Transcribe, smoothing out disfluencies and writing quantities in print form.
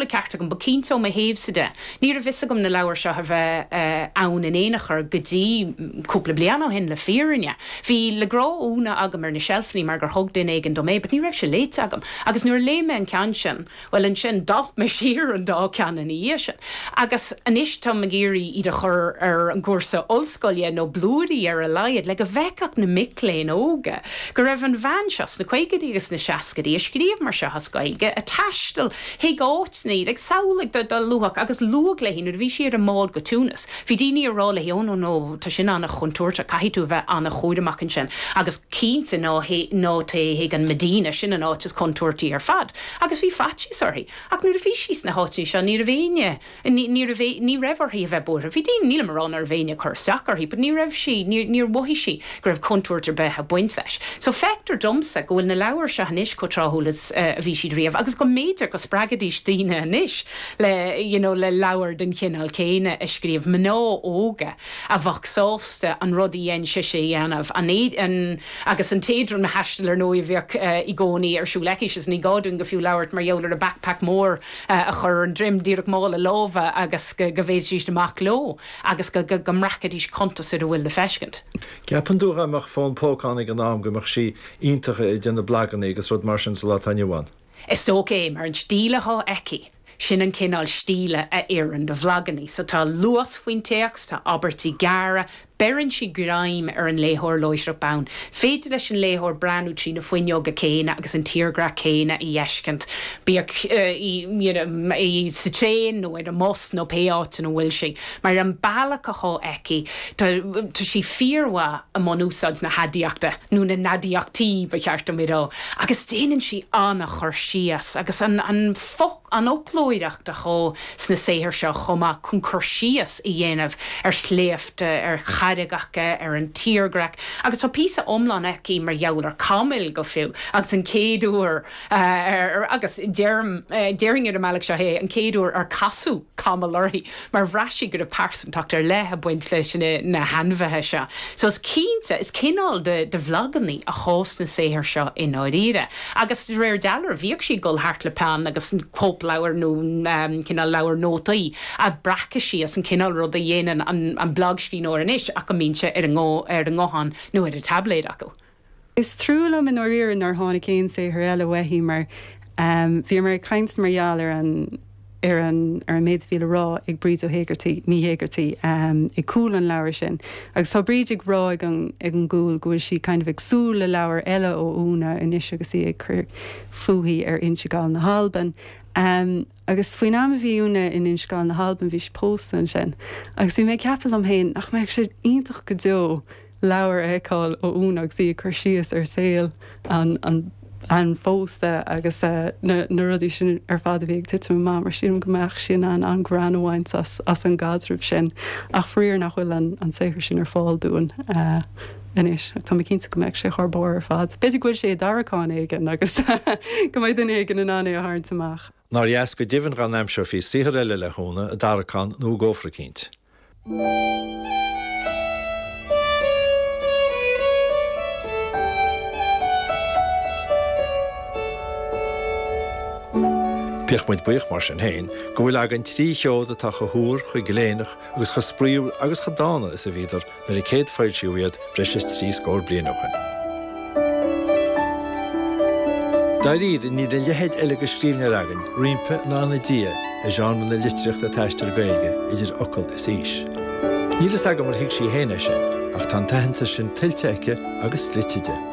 le ceartagam ba cínto ma héimside. Ní a visagam na leabhar seo a bheith ann in éanachar gotí cúpla bliana hin le fírinne. Bhí le grá úna agam ar na shelfní mar gur thug den éigen do mé, but ní raibh se léit agam. Agus nuair léime an cean sin, well an sin daf me siar an dá cean in í sin. Agus anis tá ma géirí iad a chur ar an gúrsa olscoile nó blúdaí ar a laiad le go bheicach na micléin óga. Go raibh an bhainseas na chuigedaí agus na seacadaí a scríomh mar se hascaige a taistal hiag áitní ag saolag do luach agus luag le hí nuair bhí siad a mád go túnas. Bhí daoine ará le hí nó tá sin anna chuntúirte caiithú bheith anna chúideach an sin agus cínta nó té hiag an Medina sin an áit is contúirtaí ar fad. Agus bhí fatí sorry. Ach nuair a bhí síos na háití se ní a bhéine ní raibharthaí a bheith búra. Bhí daoine níl marrán ar bhéine chur seacarthaí, but ní raibh si níor bhuaithí si go raibh contúirtar bethe a buint leis. So feictar domsa go bhfuil na leabhar se hanis go tráthúlas a bhí siad riamh agus go méidir go spragadís daoine anis le leabhar den cinál céine a scríomh mná óga a bhacsósta an rudaí dhéan sé dhéanamh agus an téidir na heisteal ar nó i bhíoh i gcónaí ar siúleicises ní gáún go fiú leabhart mar dheolar a backpack mór a chur an drim díreach mála lábha agus go bhéad síos amach ló agus go mracadís contas ar a bhfuil le feiscint. Ceapan dúcha amach fón pócánig an am gomach sí iontacha déanana blagan agus rud mar sin sa lá tainneháin. Is tógé mar an stíleá eici. Sin an cinál stíle a éireann do bhlaganí, so tá luas faoin teacht tá abertí gara, berann si gráim ar an léthóir loisreach bán. Féidir leis an léthóir breanú trí na foioga céine agus an tíorgra céine i dhéiscint. Bíag i sa tréin nó ar a mos nó péáta nó bhfuil si. Mar an bailach a thó eici, tá si fíorha a manúsad na hadiaachta, nó na nadiachtaí ba cheartta mirá. Agus déanann si anna chur sias, agus an óplóireacht a chó sna séhir seo chuma chun chur sias i dhéanamh ar sléifte ar charagacha ar an tíorgrach agus tá písa omlan eici mar dheolar camil go fiú agus an céadúr agus déring ar a meach se hé an céadúr ar casú camilairí mar bhreisí gur a persantach ar lethe buint leis na hanmhethe se. So is cínta is cinál de bhlaganí a chós na séhir seo in áíre. Agus réir dealar bhíoh si gol hart le pan agus an cóp leabhar nó cinál leabhar nótaí a bracha si as an cinál rud a dhéanaan an blog scrín ó an isis ach go mínse ar an ngóhan nó ar a tabléid acu. Is trúlam in áíar nar tháinig céin sé ar eile wehí mar bhí mar caiins margheall ar an méid bhíle rá ag bríd ó hégartí, ní hégartí ag cúil an leabhar sin. Agus tá bríd ag rá ag an gúil go si kind of ag súla leabhar eile ó úna inis agus í ag chur fuhí ar inseáil na Halban. Agus faoin am bhíúna in inscáil na Halban bhís póstan sin. Agus bhí mé ceapal am héin ach meid sé ionintach go deo leabhar eáil ó úna agus í chur sios ar saoil an fósta agus na rudí sin ar fád bhíag tiú má mar sin gomach sin an granháint as an gadrabh sin ach fríor nach bhfuil an séhir sin ar fáil dúin inis. Tá mé cinnta go meid sé charbóir ar fad. Beidir gúil sé daracáin éigen agus go mbeid den éigen in anna a thart amach. Nar dheas go dtíhann gan aimseo fí sihar eile le hóna a daracán nó gófra cinnt. Piach muid buich mar sin héin, go bhfuil ag an tí cheoda tá go thúr chu goléanach agus chu spríú agus chu dána is a bhíidir nar i céad fáiltíúiad breis is trí scór blianachan. Daíad ní den lehéid eile go scríbne agan, rimpe ná na dia a seán na litreacht a teistar gailge idir ocail is íis. Nílas agam mar hiic sí héine sin, ach tá taithanta sin tilteice agus litide.